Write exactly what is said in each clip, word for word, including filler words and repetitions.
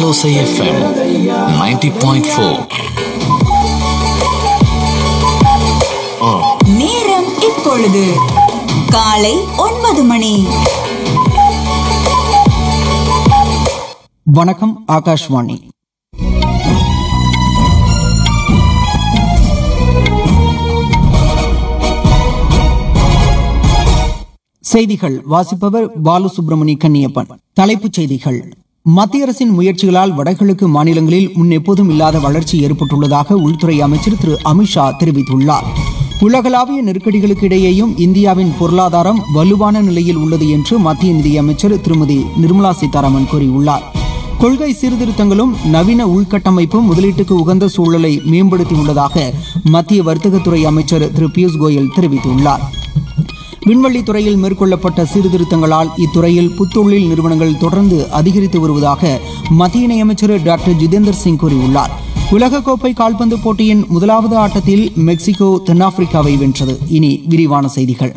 Alosa F M ninety point four. நேரம் இப்பொழுது காலை ஒன்பது மணி. வணக்கம். ஆகாஷ்வாணி. செய்திகள் வாசிப்பவர் பாலு சுப்ரமணி கன்னியப்பன். தலைப்புச் செய்திகள். மத்திய அரசின் முயற்சிகளால் வடகிழக்கு மாநிலங்களில் முன்னெப்போதும் இல்லாத வளர்ச்சி ஏற்பட்டுள்ளதாக உள்துறை அமைச்சர் திரு அமித்ஷா தெரிவித்துள்ளார். உலகளாவிய நெருக்கடிகளுக்கு இடையேயும் இந்தியாவின் பொருளாதாரம் வலுவான நிலையில் உள்ளது என்று மத்திய நிதியமைச்சர் திருமதி நிர்மலா சீதாராமன் கூறியுள்ளார். கொள்கை சீர்திருத்தங்களும் நவீன உள்கட்டமைப்பும் முதலீட்டுக்கு உகந்த சூழலை மேம்படுத்தியுள்ளதாக மத்திய வர்த்தகத்துறை அமைச்சர் திரு பியூஷ் கோயல் தெரிவித்துள்ளார். விண்வெளி துறையில் மேற்கொள்ளப்பட்ட சீர்திருத்தங்களால் இத்துறையில் புத்தொழில் நிறுவனங்கள் தொடர்ந்து அதிகரித்து வருவதாக மத்திய இணையமைச்சர் டாக்டர் ஜிதேந்தர் சிங் கூறியுள்ளார். உலகக்கோப்பை கால்பந்து போட்டியின் முதலாவது ஆட்டத்தில் மெக்சிகோ தென்னாப்பிரிக்காவை வென்றது. இனி விரிவான செய்திகள்.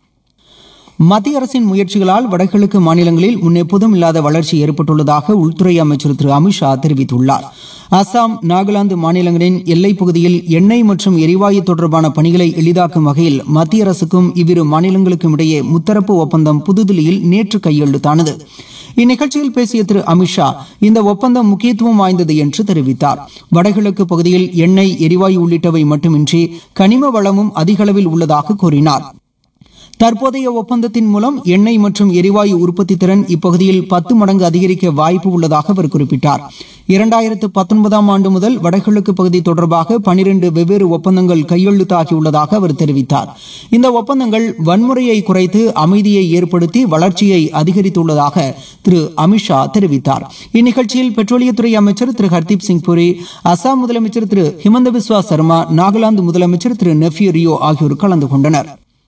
மத்திய அரசின் முயற்சிகளால் வடகிழக்கு மாநிலங்களில் முன்னெப்போதும் இல்லாத வளர்ச்சி ஏற்பட்டுள்ளதாக உள்துறை அமைச்சர் திரு அமித்ஷா தெரிவித்துள்ளார். அசாம், நாகாலாந்து மாநிலங்களின் எல்லைப் பகுதியில் எண்ணெய் மற்றும் எரிவாயு தொடர்பான பணிகளை எளிதாக்கும் வகையில் மத்திய அரசுக்கும் இவ்விரு மாநிலங்களுக்கும் இடையே முத்தரப்பு ஒப்பந்தம் புதுதில்லியில் நேற்று கையெழுத்தானது. இந்நிகழ்ச்சியில் பேசிய திரு அமித்ஷா, இந்த ஒப்பந்தம் முக்கியத்துவம் வாய்ந்தது என்று தெரிவித்தார். வடகிழக்கு பகுதியில் எண்ணெய், எரிவாயு உள்ளிட்டவை மட்டுமின்றி கனிம வளமும் அதிக அளவில் உள்ளதாக கூறினார். தற்போதைய ஒப்பந்தத்தின் மூலம் எண்ணெய் மற்றும் எரிவாயு உற்பத்தி திறன் இப்பகுதியில் பத்து மடங்கு அதிகரிக்க வாய்ப்பு உள்ளதாக அவர் குறிப்பிட்டார். இரண்டாயிரத்து பத்தொன்பதாம் ஆண்டு முதல் வடகிழக்கு பகுதி தொடர்பாக பனிரண்டு வெவ்வேறு ஒப்பந்தங்கள் கையெழுத்தாகியுள்ளதாக அவர் தெரிவித்தார். இந்த ஒப்பந்தங்கள் வன்முறையை குறைத்து அமைதியை ஏற்படுத்தி வளர்ச்சியை அதிகரித்துள்ளதாக திரு அமித்ஷா தெரிவித்தார். இந்நிகழ்ச்சியில் பெட்ரோலியத்துறை அமைச்சர் திரு ஹர்தீப் சிங் புரி, அசாம் முதலமைச்சர் திரு ஹிமந்த பிஸ்வா சர்மா, நாகாலாந்து முதலமைச்சர் திரு நெஃப்யூ ரியோ ஆகியோர் கலந்து கொண்டனர்.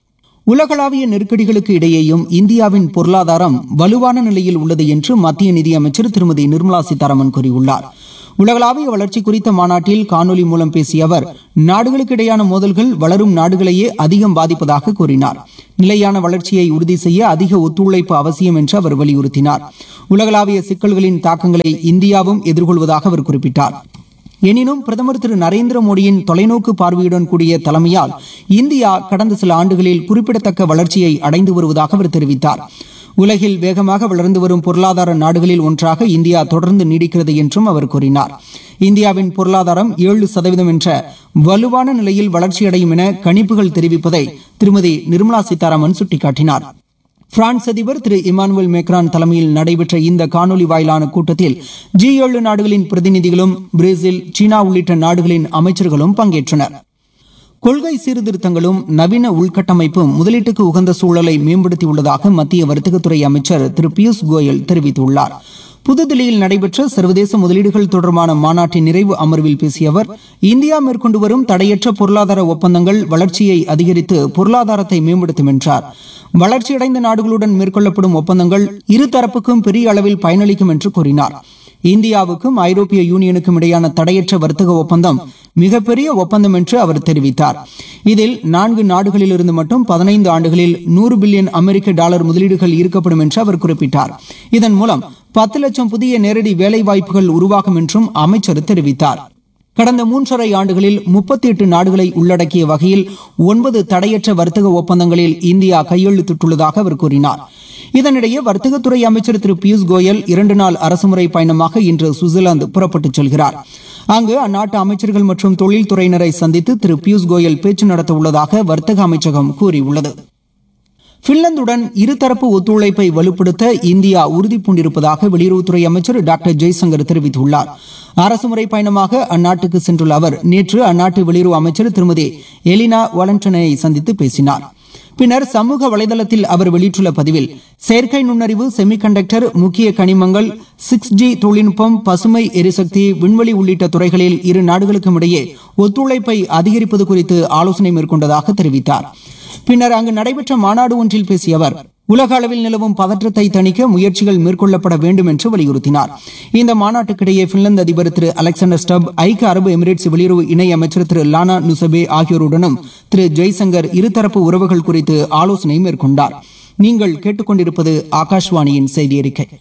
உலகளாவிய நெருக்கடிகளுக்கு இடையேயும் இந்தியாவின் பொருளாதாரம் வலுவான நிலையில் உள்ளது என்று மத்திய நிதியமைச்சர் திருமதி நிர்மலா சீதாராமன் கூறியுள்ளார். உலகளாவிய வளர்ச்சி குறித்த மாநாட்டில் காணொலி மூலம் பேசிய அவர், நாடுகளுக்கு இடையான மோதல்கள் வளரும் நாடுகளையே அதிகம் பாதிப்பதாக கூறினார். நிலையான வளர்ச்சியை உறுதி செய்ய அதிக ஒத்துழைப்பு அவசியம் என்று அவர் வலியுறுத்தினார். உலகளாவிய சிக்கல்களின் தாக்கங்களை இந்தியாவும் எதிர்கொள்வதாக அவர் குறிப்பிட்டார். எனினும் பிரதமர் திரு நரேந்திர மோடியின் தொலைநோக்கு பார்வையுடன் கூடிய தலைமையால் இந்தியா கடந்த சில ஆண்டுகளில் குறிப்பிடத்தக்க வளர்ச்சியை அடைந்து வருவதாக அவர் தெரிவித்தார். உலகில் வேகமாக வளர்ந்து வரும் பொருளாதார நாடுகளில் ஒன்றாக இந்தியா தொடர்ந்து நீடிக்கிறது என்றும் அவர் கூறினார். இந்தியாவின் பொருளாதாரம் ஏழு சதவீதம் என்ற வலுவான நிலையில் வளர்ச்சியடையும் என கணிப்புகள் தெரிவிப்பதை திருமதி நிர்மலா சீதாராமன் சுட்டிக்காட்டினார். பிரான்ஸ் அதிபர் திரு இமானுவேல் மேக்ரான் தலைமையில் நடைபெற்ற இந்த காணொலி வாயிலான கூட்டத்தில் ஜி ஏழு நாடுகளின் பிரதிநிதிகளும் பிரேசில், சீனா உள்ளிட்ட நாடுகளின் அமைச்சர்களும் பங்கேற்றனர். கொள்கை சீர்திருத்தங்களும் நவீன உள்கட்டமைப்பும் முதலீட்டுக்கு உகந்த சூழலை மேம்படுத்தியுள்ளதாக மத்திய வர்த்தகத்துறை அமைச்சர் திரு பியூஷ் கோயல் தெரிவித்துள்ளார். புதுதில்லியில் நடைபெற்ற சர்வதேச முதலீடுகள் தொடர்பான மாநாட்டின் நிறைவு அமர்வில் பேசிய அவர், இந்தியா மேற்கொண்டு வரும் தடையற்ற பொருளாதார ஒப்பந்தங்கள் வளர்ச்சியை அதிகரித்து பொருளாதாரத்தை மேம்படுத்தும் என்றார். வளர்ச்சியடைந்த நாடுகளுடன் மேற்கொள்ளப்படும் ஒப்பந்தங்கள் இருதரப்புக்கும் பெரிய அளவில் பயனளிக்கும் என்று கூறினார். இந்தியாவுக்கும் ஐரோப்பிய யூனியனுக்கும் இடையான தடையற்ற வர்த்தக ஒப்பந்தம் மிகப்பெரிய ஒப்பந்தம் என்று அவர் தெரிவித்தார். இதில் நான்கு நாடுகளிலிருந்து மட்டும் பதினைந்து ஆண்டுகளில் நூறு பில்லியன் அமெரிக்க டாலர் முதலீடுகள் ஈர்க்கப்படும் என்று அவர் குறிப்பிட்டார். இதன் மூலம் பத்து லட்சம் புதிய நேரடி வேலைவாய்ப்புகள் உருவாகும் என்றும் அமைச்சர் தெரிவித்தார். கடந்த மூன்றரை ஆண்டுகளில் முப்பத்தி எட்டு நாடுகளை உள்ளடக்கிய வகையில் ஒன்பது தடையற்ற வர்த்தக ஒப்பந்தங்களில் இந்தியா கையெழுத்திட்டுள்ளதாக அவர் கூறினார். இதனிடையே வர்த்தகத்துறை அமைச்சர் திரு பியூஷ் கோயல் இரண்டு நாள் அரசுமுறை பயணமாக இன்று சுவிட்சர்லாந்து புறப்பட்டுச் செல்கிறார். அங்கு அந்நாட்டு அமைச்சர்கள் மற்றும் தொழில்துறையினரை சந்தித்து திரு பியூஷ் கோயல் பேச்சு நடத்த உள்ளதாக வர்த்தக அமைச்சகம் கூறியுள்ளது. பின்லாந்துடன் இருதரப்பு ஒத்துழைப்பை வலுப்படுத்த இந்தியா உறுதிபூண்டிருப்பதாக வெளியுறவுத்துறை அமைச்சர் டாக்டர் ஜெய்சங்கர் தெரிவித்துள்ளார். அரசுமுறை பயணமாக அந்நாட்டுக்கு சென்றுள்ள அவர் நேற்று அந்நாட்டு வெளியுறவு அமைச்சர் திருமதி எலினா வாலண்டனை சந்தித்து பேசினார். பின்னர் சமூக வலைதளத்தில் அவர் வெளியிட்டுள்ள பதிவில், செயற்கை நுண்ணறிவு, செமிகண்டக்டர், முக்கிய கனிமங்கள், சிக்ஸ் ஜி தொழில்நுட்பம், பசுமை எரிசக்தி, விண்வெளி உள்ளிட்ட துறைகளில் இரு நாடுகளுக்கும் இடையே ஒத்துழைப்பை அதிகரிப்பது குறித்து ஆலோசனை மேற்கொண்டதாக தெரிவித்தார். பின்னர் அங்கு நடைபெற்ற மாநாடு ஒன்றில் பேசிய அவர், உலக அளவில் நிலவும் பதற்றத்தை தணிக்க முயற்சிகள் மேற்கொள்ளப்பட வேண்டும் என்று வலியுறுத்தினார். இந்த மாநாட்டுக்கிடையே பின்லாந்து அதிபர் திரு அலெக்சாண்டர் ஸ்டப், ஐக்கிய அரபு எமிரேட்ஸ் வெளியுறவு இணை அமைச்சர் திரு லானா நுசபே ஆகியோருடனும் திரு ஜெய்சங்கர் இருதரப்பு உறவுகள் குறித்து ஆலோசனை மேற்கொண்டார். நீங்கள் கேட்டுக்கொண்டிருப்பது ஆகாஷ்வாணியின் செய்தி அறிக்கை.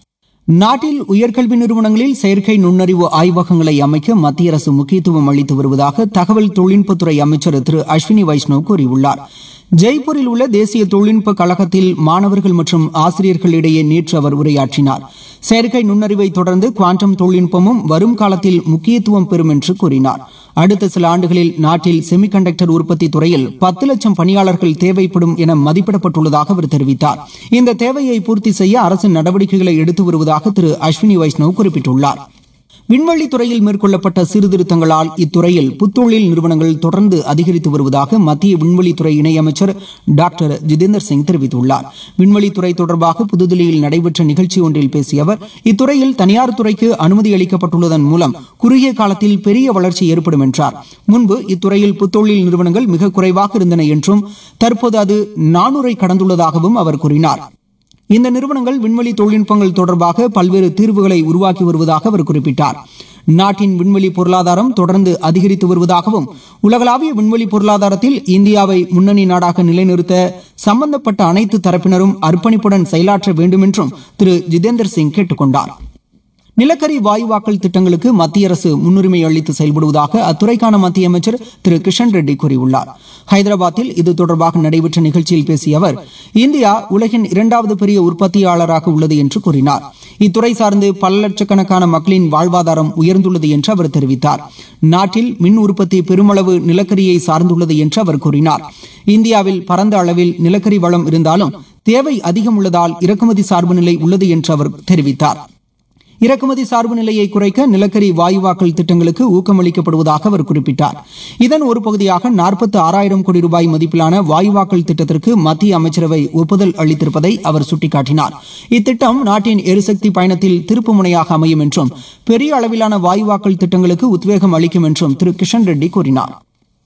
நாட்டில் உயர்கல்வி நிறுவனங்களில் செயற்கை நுண்ணறிவு ஆய்வகங்களை அமைக்க மத்திய அரசு முக்கியத்துவம் அளித்து வருவதாக தகவல் தொழில்நுட்பத்துறை அமைச்சர் திரு அஸ்வினி வைஷ்ணவ் கூறியுள்ளார். ஜெய்ப்பூரில் உள்ள தேசிய தொழில்நுட்ப கழகத்தில் மாணவர்கள் மற்றும் ஆசிரியர்களிடையே நேற்று அவர் உரையாற்றினார். செயற்கை நுண்ணறிவை தொடர்ந்து குவாண்டம் தொழில்நுட்பமும் வரும் காலத்தில் முக்கியத்துவம் பெறும் என்று கூறினார். அடுத்த சில ஆண்டுகளில் நாட்டில் செமிகண்டக்டர் உற்பத்தி துறையில் பத்து லட்சம் பணியாளர்கள் தேவைப்படும் என மதிப்பிடப்பட்டுள்ளதாக அவர் தெரிவித்தார். இந்த தேவையை பூர்த்தி செய்ய அரசு நடவடிக்கைகளை எடுத்து வருவதாக திரு அஸ்வினி வைஷ்ணவ் குறிப்பிட்டுள்ளார். விண்வெளி துறையில் மேற்கொள்ளப்பட்ட சீர்திருத்தங்களால் இத்துறையில் புத்தொழில் நிறுவனங்கள் தொடர்ந்து அதிகரித்து வருவதாக மத்திய விண்வெளித்துறை இணையமைச்சர் டாக்டர் ஜிதேந்தர் சிங் தெரிவித்துள்ளார். விண்வெளித்துறை தொடர்பாக புதுதில்லியில் நடைபெற்ற நிகழ்ச்சி ஒன்றில் பேசிய அவர், இத்துறையில் தனியார் துறைக்கு அனுமதி அளிக்கப்பட்டுள்ளதன் மூலம் குறுகிய காலத்தில் பெரிய வளர்ச்சி ஏற்படும் என்றார். முன்பு இத்துறையில் புத்தொழில் நிறுவனங்கள் மிக குறைவாக இருந்தன என்றும் தற்போது அது நானூறை கடந்துள்ளதாகவும் அவர் கூறினார். இந்த நிறுவனங்கள் விண்வெளி தொழில்நுட்பங்கள் தொடர்பாக பல்வேறு தீர்வுகளை உருவாக்கி வருவதாக அவர் குறிப்பிட்டார். நாட்டின் விண்வெளி பொருளாதாரம் தொடர்ந்து அதிகரித்து வருவதாகவும் உலகளாவிய விண்வெளி பொருளாதாரத்தில் இந்தியாவை முன்னணி நாடாக நிலைநிறுத்த சம்பந்தப்பட்ட அனைத்து தரப்பினரும் அர்ப்பணிப்புடன் செயலாற்ற வேண்டும் என்றும் திரு ஜிதேந்தர் சிங் கேட்டுக் கொண்டார். நிலக்கரி வாயுவாக்கல் திட்டங்களுக்கு மத்திய அரசு முன்னுரிமை அளித்து செயல்படுவதாக அத்துறைக்கான மத்திய அமைச்சர் திரு கிஷன் ரெட்டி கூறியுள்ளார். ஹைதராபாத்தில் இது தொடர்பாக நடைபெற்ற நிகழ்ச்சியில் பேசிய அவர், இந்தியா உலகின் இரண்டாவது பெரிய உற்பத்தியாளராக உள்ளது என்று கூறினார். இத்துறை சார்ந்து பல லட்சக்கணக்கான மக்களின் வாழ்வாதாரம் உயர்ந்துள்ளது என்று அவர் தெரிவித்தார். நாட்டில் மின் உற்பத்தி பெருமளவு நிலக்கரியை சார்ந்துள்ளது என்று அவர் கூறினார். இந்தியாவில் பரந்த அளவில் நிலக்கரி வளம் இருந்தாலும் தேவை அதிகம் உள்ளதால் இறக்குமதி சார்பு நிலை உள்ளது என்று அவர் தெரிவித்தார். இறக்குமதி சார்பு நிலையை குறைக்க நிலக்கரி வாயுவாக்கல் திட்டங்களுக்கு ஊக்கமளிக்கப்படுவதாக அவர் குறிப்பிட்டார். இதன் ஒரு பகுதியாக நாற்பத்தி ஆறாயிரம் கோடி ரூபாய் மதிப்பிலான வாயுவாக்கல் திட்டத்திற்கு மத்திய அமைச்சரவை ஒப்புதல் அளித்திருப்பதை அவர் சுட்டிக்காட்டினார். இத்திட்டம் நாட்டின் எரிசக்தி பயணத்தில் திருப்பு முனையாக அமையும் என்றும் பெரிய அளவிலான வாயுவாக்கல் திட்டங்களுக்கு உத்வேகம் அளிக்கும் என்றும் திரு கிஷன் ரெட்டி கூறினார்.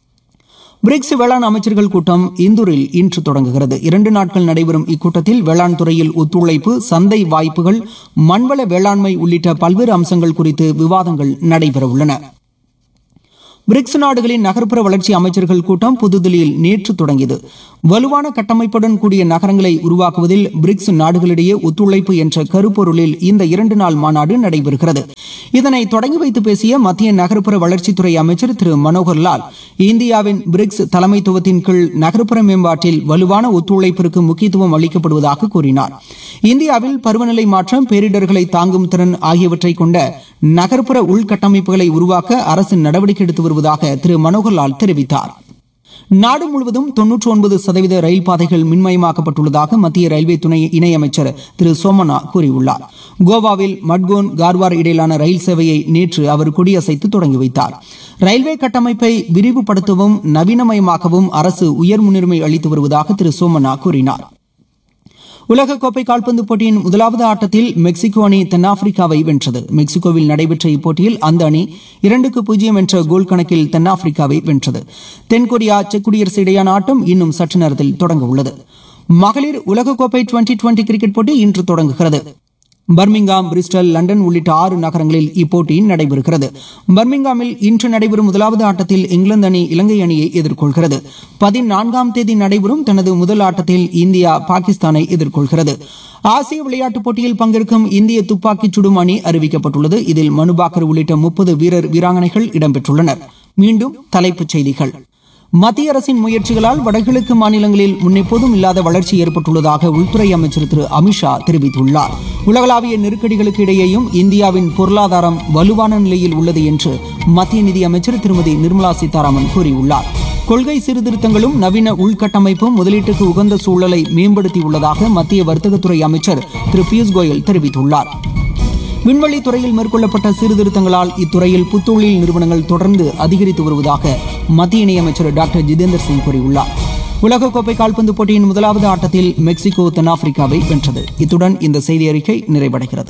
பிரிக்ஸ் வேளாண் அமைச்சர்கள் கூட்டம் இந்தூரில் இன்று தொடங்குகிறது. இரண்டு நாட்கள் நடைபெறும் இக்கூட்டத்தில் வேளாண் துறையில் ஒத்துழைப்பு, சந்தை வாய்ப்புகள், மண்வள வேளாண்மை உள்ளிட்ட பல்வேறு அம்சங்கள் குறித்து விவாதங்கள் நடைபெறவுள்ளன. பிரிக்ஸ் நாடுகளின் நகர்ப்புற வளர்ச்சி அமைச்சர்கள் கூட்டம் புதுதில்லியில் நேற்று தொடங்கியது. வலுவான கட்டமைப்புடன் கூடிய நகரங்களை உருவாக்குவதில் பிரிக்ஸ் நாடுகளிடையே ஒத்துழைப்பு என்ற கருப்பொருளில் இந்த இரண்டு நாள் மாநாடு நடைபெறுகிறது. இதனை தொடங்கி வைத்து பேசிய மத்திய நகர்ப்புற வளர்ச்சித்துறை அமைச்சர் திரு மனோகர் லால், இந்தியாவின் பிரிக்ஸ் தலைமைத்துவத்தின் கீழ் நகர்ப்புற மேம்பாட்டில் வலுவான ஒத்துழைப்பிற்கு முக்கியத்துவம் அளிக்கப்படுவதாக கூறினார். இந்தியாவில் பருவநிலை மாற்றம், பேரிடர்களை தாங்கும் திறன் ஆகியவற்றை கொண்ட நகர்ப்புற உள்கட்டமைப்புகளை உருவாக்க அரசு நடவடிக்கை எடுத்து வருவதாக திரு மனோகர் லால் தெரிவித்தார். நாடு முழுவதும் தொன்னூற்றி ஒன்பது சதவீத ரயில் பாதைகள் மின்மயமாக்கப்பட்டுள்ளதாக மத்திய ரயில்வே துணை இணையமைச்சர் திரு சோமனா கூறியுள்ளார். கோவாவில் மட்கோன் கார்வார் இடையிலான ரயில் சேவையை நேற்று அவர் கொடியசைத்து தொடங்கி வைத்தார். ரயில்வே கட்டமைப்பை விரிவுபடுத்தவும் நவீனமயமாக்கவும் அரசு உயர் முன்னுரிமை அளித்து வருவதாக திரு சோமனா கூறினார். உலகக்கோப்பை கால்பந்து போட்டியின் முதலாவது ஆட்டத்தில் மெக்சிகோ அணி தென்னாப்பிரிக்காவை வென்றது. மெக்சிகோவில் நடைபெற்ற இப்போட்டியில் அந்த அணி இரண்டுக்கு பூஜ்ஜியம் என்ற கோல் கணக்கில் தென்னாப்பிரிக்காவை வென்றது. தென்கொரியா செக் குடியரசு இடையான ஆட்டம் இன்னும் சற்று நேரத்தில் தொடங்க உள்ளது. மகளிர் உலகக்கோப்பை டுவெண்டி டுவெண்டி கிரிக்கெட் போட்டி இன்று தொடங்குகிறது. பர்மிங்காம், பிரிஸ்டல், லண்டன் உள்ளிட்ட ஆறு நகரங்களில் இப்போட்டி நடைபெறுகிறது. பர்மிங்காமில் இன்று நடைபெறும் முதலாவது ஆட்டத்தில் இங்கிலாந்து அணி இலங்கை அணியை எதிர்கொள்கிறது. பதினான்காம் தேதி நடைபெறும் தனது முதல் ஆட்டத்தில் இந்தியா பாகிஸ்தானை எதிர்கொள்கிறது. ஆசிய விளையாட்டுப் போட்டியில் பங்கேற்கும் இந்திய துப்பாக்கிச் சுடும் அணி அறிவிக்கப்பட்டுள்ளது. இதில் மனுபாக்கர் உள்ளிட்ட முப்பது வீரர் வீராங்கனைகள் இடம்பெற்றுள்ளனர். மீண்டும் தலைப்புச் செய்திகள். மத்திய அரசின் முயற்சிகளால் வடகிழக்கு மாநிலங்களில் முன்னெப்போதும் இல்லாத வளர்ச்சி ஏற்பட்டுள்ளதாக உள்துறை அமைச்சர் திரு அமித்ஷா தெரிவித்துள்ளார். உலகளாவிய நெருக்கடிகளுக்கு இடையேயும் இந்தியாவின் பொருளாதாரம் வலுவான நிலையில் உள்ளது என்று மத்திய நிதியமைச்சர் திருமதி நிர்மலா சீதாராமன் கூறியுள்ளார். கொள்கை சீர்திருத்தங்களும் நவீன உள்கட்டமைப்பும் முதலீட்டுக்கு உகந்த சூழலை மேம்படுத்தியுள்ளதாக மத்திய வர்த்தகத்துறை அமைச்சர் திரு பியூஷ் கோயல் தெரிவித்துள்ளார். விண்வெளி துறையில் மேற்கொள்ளப்பட்ட சீர்திருத்தங்களால் இத்துறையில் புத்தொழில் நிறுவனங்கள் தொடர்ந்து அதிகரித்து வருவதாக மத்திய இணையமைச்சர் டாக்டர் ஜிதேந்தர் சிங் கூறியுள்ளார். உலகக்கோப்பை கால்பந்து போட்டியின் முதலாவது ஆட்டத்தில் மெக்சிகோ தென்னாப்பிரிக்காவை வென்றது. இத்துடன் இந்த செய்தி அறிக்கை நிறைவடைகிறது.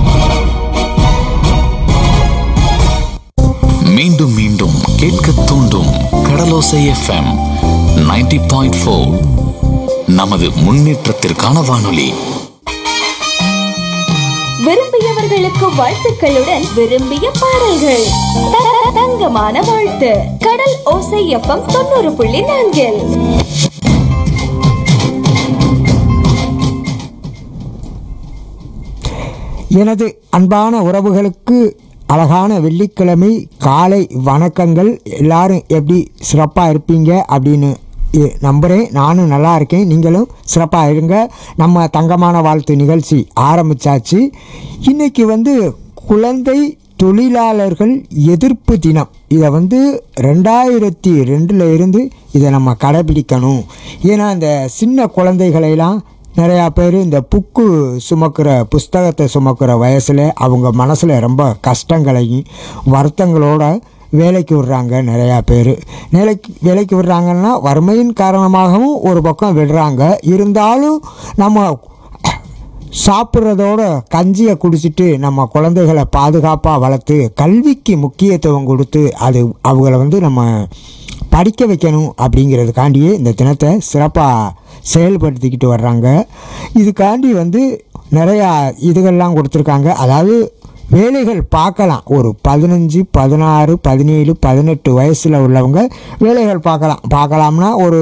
மீண்டும் மீண்டும் கேட்க தூண்டும் கடலோசை எஃப்எம் நைன்டி பாயிண்ட் ஃபோர் நமது முன்னேற்றத்திற்கான வானொலி. விரும்பியவர்களுக்கு வாழ்த்துக்களுடன் விரும்பிய பாடல்கள். தங்கமான வாழ்த்து. கடல் ஓசை எஃப்எம் தொண்ணூறு புள்ளி நான்கில். எனது அன்பான உறவுகளுக்கு அழகான வெள்ளிக்கிழமை காலை வணக்கங்கள். எல்லாரும் எப்படி சிறப்பாக இருப்பீங்க அப்படின்னு நம்புகிறேன். நானும் நல்லா இருக்கேன், நீங்களும் சிறப்பாக இருங்க. நம்ம தங்கமான வாழ்த்து நிகழ்ச்சி ஆரம்பித்தாச்சு. இன்றைக்கி வந்து குழந்தை தொழிலாளர்கள் எதிர்ப்பு தினம். இதை வந்து ரெண்டாயிரத்தி ரெண்டில் இருந்து இதை நம்ம கடைபிடிக்கணும். ஏன்னா இந்த சின்ன குழந்தைகளையெல்லாம் நிறையா பேர் இந்த புக்கு சுமக்கிற புஸ்தகத்தை சுமக்கிற வயசில் அவங்க மனசில் ரொம்ப கஷ்டங்களையும் வருத்தங்களோட வேலைக்கு விடுறாங்க. நிறையா பேர் வேலைக்கு வேலைக்கு விடுறாங்கன்னா வறுமையின் காரணமாகவும் ஒரு பக்கம் விடுறாங்க. இருந்தாலும் நம்ம சாப்பிட்றதோட கஞ்சியை குடிச்சிட்டு நம்ம குழந்தைகளை பாதுகாப்பாக வளர்த்து கல்விக்கு முக்கியத்துவம் கொடுத்து அது அவங்கள வந்து நம்ம படிக்க வைக்கணும் அப்படிங்கிறதுக்காண்டியே இந்த தினத்தை சிறப்பாக செயல்படுத்திக்கிட்டு வர்றாங்க. இதுக்காண்டி வந்து நிறையா இதுகள்லாம் கொடுத்துருக்காங்க. அதாவது வேலைகள் பார்க்கலாம். ஒரு பதினஞ்சு பதினாறு பதினேழு பதினெட்டு வயசில் உள்ளவங்க வேலைகள் பார்க்கலாம். பார்க்கலாம்னா ஒரு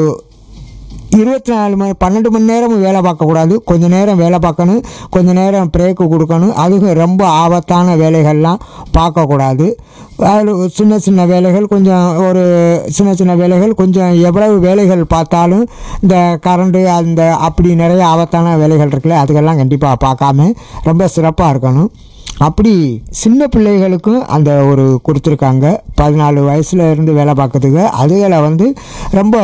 இருபத்தி நாலு மணி பன்னெண்டு மணி நேரமும் வேலை பார்க்கக்கூடாது. கொஞ்சம் நேரம் வேலை பார்க்கணும், கொஞ்சம் நேரம் பிரேக்கு கொடுக்கணும். அதுவும் ரொம்ப ஆபத்தான வேலைகள்லாம் பார்க்கக்கூடாது. அது சின்ன சின்ன வேலைகள், கொஞ்சம் ஒரு சின்ன சின்ன வேலைகள், கொஞ்சம் எவ்வளவு வேலைகள் பார்த்தாலும் இந்த கரண்டு அந்த அப்படி நிறைய ஆபத்தான வேலைகள் இருக்குல்ல, அதுக்கெல்லாம் கண்டிப்பாக பார்க்காம ரொம்ப சிறப்பாக இருக்கணும். அப்படி சின்ன பிள்ளைகளுக்கும் அந்த ஒரு கொடுத்துருக்காங்க. பதினாலு வயசில் இருந்து வேலை பார்க்கறதுக்கு அதுகளை வந்து ரொம்ப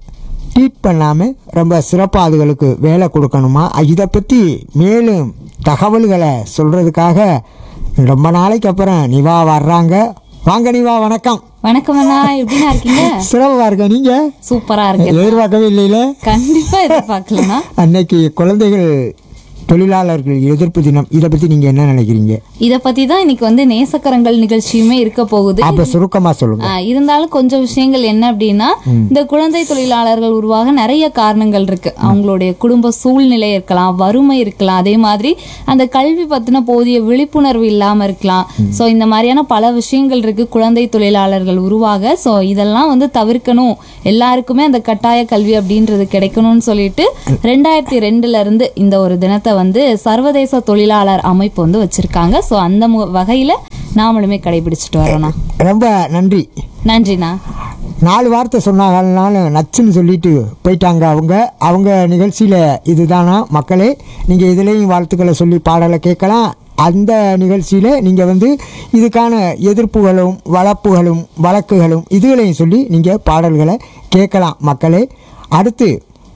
ட்ரீட் பண்ணாமல் ரொம்ப சிறப்பாக அதுகளுக்கு வேலை கொடுக்கணுமா. இதை பற்றி மேலும் தகவல்களை சொல்கிறதுக்காக ரொம்ப நாளைக்கு அப்புறம் நிவா வர்றாங்க. வாங்க நிவா, வணக்கம். வணக்கம் அண்ணா, எப்படின்னா இருக்கீங்க? சிறப்பாக இருக்கேன். நீங்கள்? சூப்பராக இருக்கு. எதிர்பார்க்கவே இல்லையில? கண்டிப்பாக எதிர்பார்க்கலண்ணா. அன்னைக்கு குழந்தைகள் தொழிலாளர்கள் எதிர்ப்பு தினம், இதை பற்றி நீங்கள் என்ன நினைக்கிறீங்க? இதை பற்றி தான் இன்னைக்கு வந்து நேசக்கரங்கள் நிகழ்ச்சியுமே இருக்க போகுது. அப்போ சுருக்கமாக சொல்லுங்க. இருந்தாலும் கொஞ்சம் விஷயங்கள் என்ன அப்படின்னா, இந்த குழந்தை தொழிலாளர்கள் உருவாக நிறைய காரணங்கள் இருக்கு. அவங்களுடைய குடும்ப சூழ்நிலை இருக்கலாம், வறுமை இருக்கலாம், அதே மாதிரி அந்த கல்வி பற்றின போதிய விழிப்புணர்வு இல்லாமல் இருக்கலாம். ஸோ இந்த மாதிரியான பல விஷயங்கள் இருக்கு குழந்தை தொழிலாளர்கள் உருவாக. ஸோ இதெல்லாம் வந்து தவிர்க்கணும், எல்லாருக்குமே அந்த கட்டாய கல்வி அப்படின்றது கிடைக்கணும்னு சொல்லிட்டு ரெண்டாயிரத்தி ரெண்டுல இருந்து இந்த ஒரு தினத்தை வந்து சர்வதேச தொழிலாளர் அமைப்பு வந்து வச்சிருக்காங்க. ஸோ அந்த வகையில் நாமளுமே கடைபிடிச்சிட்டு வரோம்ண்ணா. ரொம்ப நன்றி. நன்றிண்ணா. நாலு வார்த்தை சொன்னாங்கனாலும் நச்சுன்னு சொல்லிட்டு போயிட்டாங்க அவங்க. அவங்க நிகழ்ச்சியில் இதுதானா மக்களே? நீங்கள் இதுலேயும் வாழ்த்துக்களை சொல்லி பாடலை கேட்கலாம். அந்த நிகழ்ச்சியில் நீங்கள் வந்து இதுக்கான எதிர்ப்புகளும் வளப்புகளும் வழக்குகளும் இதுகளையும் சொல்லி நீங்கள் பாடல்களை கேட்கலாம் மக்களே. அடுத்து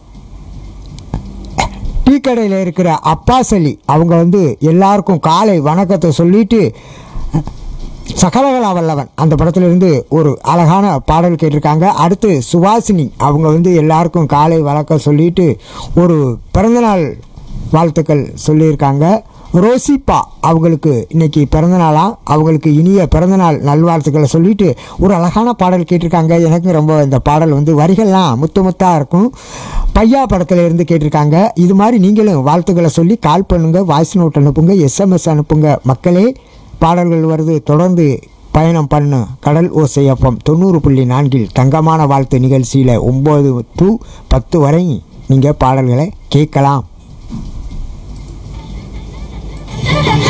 டீ கடையில் இருக்கிற அப்பாஸ் அலி அவங்க வந்து எல்லாருக்கும் காலை வணக்கத்தை சொல்லிட்டு சகலகலா வல்லவன் அந்த படத்துலேருந்து ஒரு அழகான பாடல் கேட்டிருக்காங்க. அடுத்து சுவாசினி அவங்க வந்து எல்லாருக்கும் காலை வணக்கம் சொல்லிட்டு ஒரு பிறந்தநாள் வாழ்த்துக்கள் சொல்லியிருக்காங்க. ரோசிப்பா அவங்களுக்கு இன்னைக்கு பிறந்தநாளாம். அவங்களுக்கு இனிய பிறந்தநாள் நல்வாழ்த்துக்களை சொல்லிட்டு ஒரு அழகான பாடல் கேட்டிருக்காங்க. எனக்கு ரொம்ப இந்த பாடல் வந்து வரிகள்லாம் முத்து முத்தாக இருக்கும். பையா படத்தில் இருந்து கேட்டிருக்காங்க. இது மாதிரி நீங்களும் வாழ்த்துக்களை சொல்லி கால் பண்ணுங்கள், வாய்ஸ் நோட் அனுப்புங்க, எஸ்எம்எஸ் அனுப்புங்க மக்களே. பாடல்கள் வருது, தொடர்ந்து பயணம் பண்ணு. கடல் ஓசை எஃப்எம் தொண்ணூறு புள்ளி நான்கில் தங்கமான வாழ்த்து நிகழ்ச்சியில் ஒம்பது டு பத்து வரை நீங்கள் பாடல்களை கேட்கலாம்.